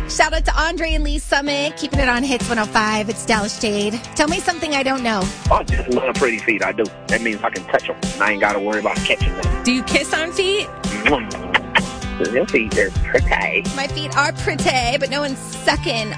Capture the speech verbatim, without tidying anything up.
Shout out to Andre and Lee Summit, keeping it on Hits one oh five. It's Dallas Jade. Tell me something I don't know. I just love pretty feet. I do. That means I can touch them. I ain't got to worry about catching them. Do you kiss on feet? Your feet are pretty. My feet are pretty, but no one's sucking